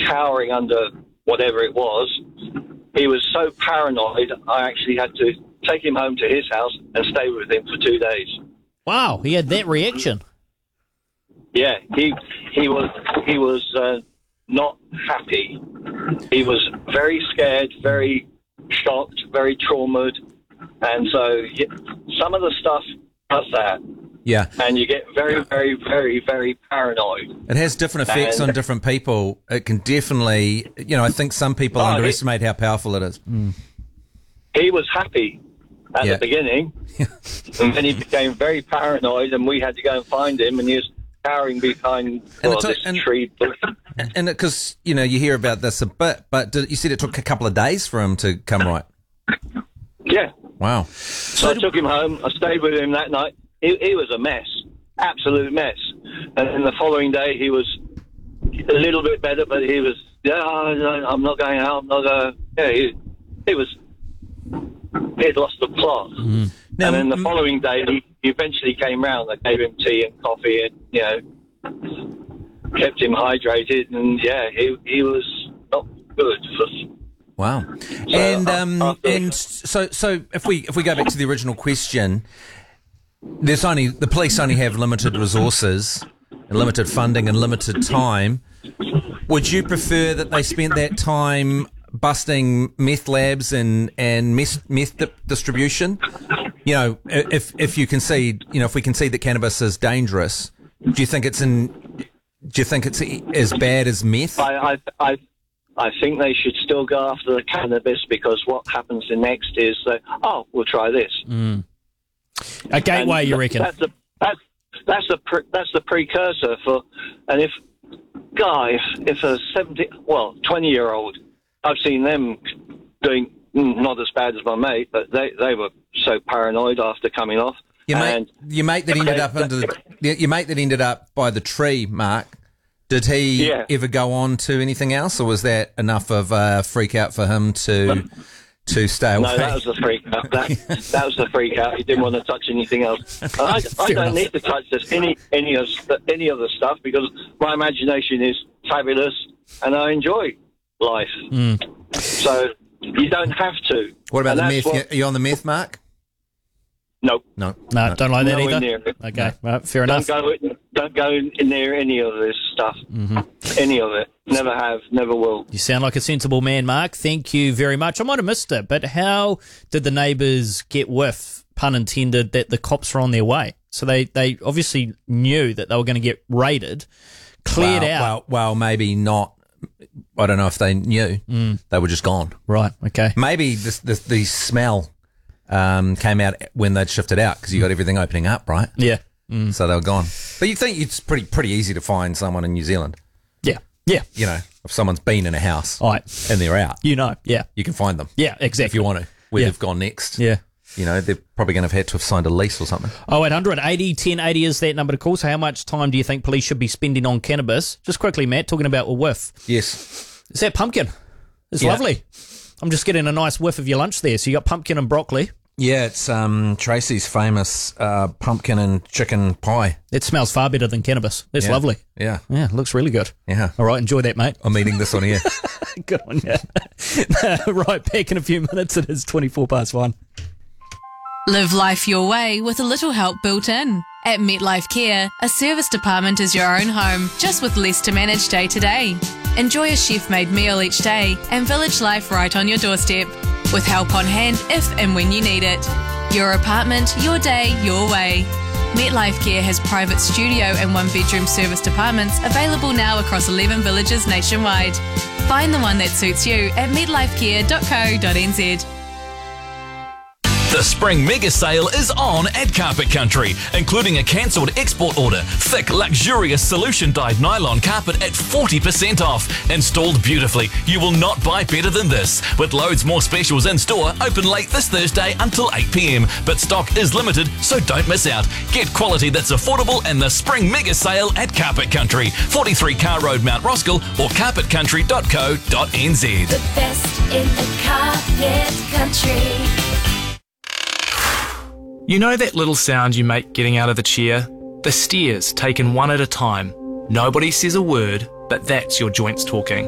cowering under whatever it was. He was so paranoid, I actually had to take him home to his house and stay with him for 2 days. Wow, he had that reaction. Yeah, he was not happy. He was very scared, very shocked, very traumatized, and so some of the stuff does that. Yeah. And you get very, very, very, very paranoid. It has different effects on different people. It can definitely, I think some people underestimate how powerful it is. He was happy at the beginning, and then he became very paranoid, and we had to go and find him, and he was cowering behind this tree bush. And because, you hear about this a bit, but you said it took a couple of days for him to come right. Yeah. Wow. So I took him home. I stayed with him that night. He was a mess, absolute mess. And then the following day, he was a little bit better, but he was, I'm not going out. I'm not going. Yeah, he'd lost the plot. Mm. Now, and then the following day, he eventually came round. I gave him tea and coffee, and kept him hydrated. And he was not good for. Wow. So if we go back to the original question. The police only have limited resources, and limited funding, and limited time. Would you prefer that they spent that time busting meth labs and meth distribution? If you concede, if we concede that cannabis is dangerous, do you think it's as bad as meth? I think they should still go after the cannabis, because what happens next is that we'll try this. Mm. A gateway, you reckon? That's the precursor for. And if a 20-year-old, I've seen them doing not as bad as my mate, but they were so paranoid after coming off. Your mate that ended up by the tree, Mark. Did he ever go on to anything else, or was that enough of a freak out for him to stay away? No, that was the freak out. That was the freak out. He didn't want to touch anything else. I don't need to touch this any of the stuff, because my imagination is fabulous and I enjoy life. Mm. So you don't have to. What about the meth? Are you on the meth, Mark? No, don't like that either. Near it. Okay, right, fair enough. Don't go near any of this stuff. Mm-hmm. Any of it. Never have, never will. You sound like a sensible man, Mark. Thank you very much. I might have missed it, but how did the neighbours get whiff, pun intended, that the cops were on their way? So they obviously knew that they were going to get raided, cleared out. Well, maybe not. I don't know if they knew. They were just gone. Right, okay. Maybe the smell came out when they'd shifted out, because you got everything opening up, right? Yeah. So they were gone. But you think it's pretty easy to find someone in New Zealand. Yeah. If someone's been in a house and they're out. You can find them. Yeah, exactly. If you want to. Where they've gone next. Yeah. They're probably going to have had to have signed a lease or something. 0800 80 1080 is that number to call. So how much time do you think police should be spending on cannabis? Just quickly, Matt, talking about a whiff. Yes. Is that pumpkin? It's lovely. I'm just getting a nice whiff of your lunch there. So you got pumpkin and broccoli. Yeah, it's Tracy's famous pumpkin and chicken pie. It smells far better than cannabis. That's lovely. Yeah. Yeah, it looks really good. Yeah. All right, enjoy that, mate. I'm eating this on here. Good on you. Right, back in a few minutes. It is 1:24. Live life your way with a little help built in. At MetLife Care, a service department is your own home, just with less to manage day to day. Enjoy a chef-made meal each day and village life right on your doorstep, with help on hand if and when you need it. Your apartment, your day, your way. MetLife Care has private studio and one-bedroom service departments available now across 11 villages nationwide. Find the one that suits you at metlifecare.co.nz. The Spring Mega Sale is on at Carpet Country, including a cancelled export order, thick, luxurious solution-dyed nylon carpet at 40% off. Installed beautifully. You will not buy better than this. With loads more specials in store, open late this Thursday until 8 p.m. But stock is limited, so don't miss out. Get quality that's affordable in the Spring Mega Sale at Carpet Country, 43 Car Road, Mount Roskill, or carpetcountry.co.nz. The best in the carpet country. You know that little sound you make getting out of the chair? The stairs taken one at a time. Nobody says a word, but that's your joints talking.